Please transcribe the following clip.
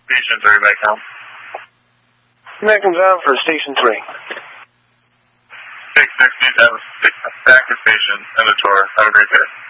Station 3, back down. Back down for Station 3. 660, back to station, and the tour. Have a great day.